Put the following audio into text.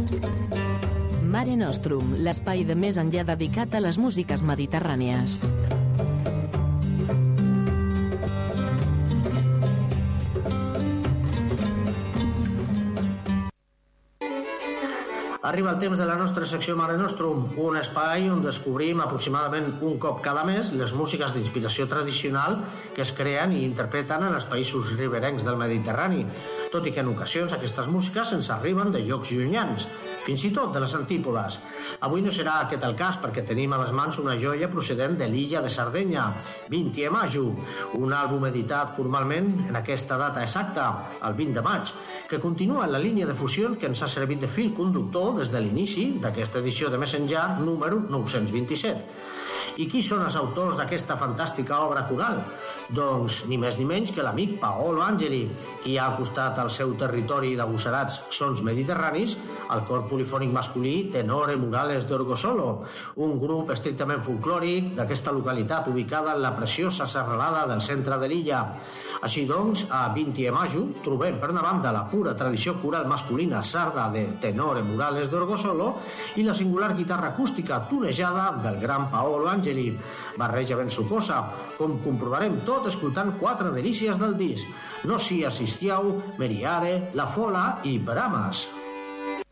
Mare Nostrum, l'espai de més enllà dedicat a les músiques mediterrànies. Arriba el temps de la nostra secció Mare Nostrum, un espai on descobrim aproximadament un cop cada mes les músiques d'inspiració tradicional que es creen i interpreten en els països riberencs del Mediterrani, tot i que en ocasions aquestes músiques ens arriben de llocs llunyans, fins i tot de les antípodes. Avui no serà aquest el cas perquè tenim a les mans una joia procedent de l'illa de Sardenya, Vinti e Maju, un àlbum editat formalment en aquesta data exacta, el 20 de maig, que continua en la línia de fusió que ens ha servit de fil conductor des de l'inici d'aquesta edició de Més Enllà número 927. I qui són els autors d'aquesta fantàstica obra coral? Doncs ni més ni menys que l'amic Paolo Angeli, qui ha acostat al seu territori d'agosarats sons mediterranis al cor polifònic masculí Tenore Murales de Orgosolo, un grup estrictament folclòric d'aquesta localitat ubicada en la preciosa serralada del centre de l'illa. Així doncs, a Vinti e Maju trobem per una banda la pura tradició coral masculina sarda de Tenore Murales de Orgosolo i la singular guitarra acústica tunejada del gran Paolo Angeli, barreja ben sucosa, com comprovarem tot escoltant 4 delícies del disc: No si assistiau, Meriare, La Fola i Bramas.